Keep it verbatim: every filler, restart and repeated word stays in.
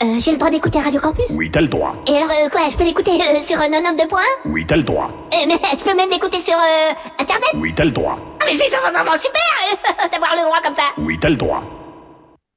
Euh, j'ai le droit d'écouter Radio Campus? Oui, t'as le droit. Et alors, euh, quoi, je peux l'écouter euh, sur euh, quatre-vingt-deux points? Oui, t'as le droit. Euh, mais je peux même l'écouter sur euh, Internet? Oui, t'as le droit. Ah, mais c'est vraiment super euh, d'avoir le droit comme ça. Oui, t'as le droit.